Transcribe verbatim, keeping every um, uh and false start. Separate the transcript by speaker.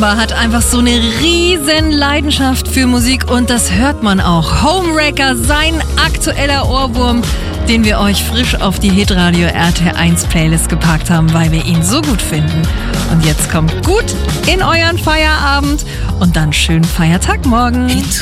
Speaker 1: Hat einfach so eine riesen Leidenschaft für Musik und das hört man auch. Homewrecker, sein aktueller Ohrwurm, den wir euch frisch auf die Hitradio R T eins Playlist gepackt haben, weil wir ihn so gut finden. Und jetzt kommt gut in euren Feierabend und dann schönen Feiertag morgen.